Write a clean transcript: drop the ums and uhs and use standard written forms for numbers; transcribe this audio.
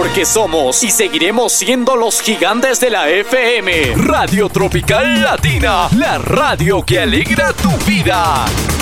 Porque somos y seguiremos siendo los gigantes de la FM. Radio Tropical Latina, la radio que alegra tu vida.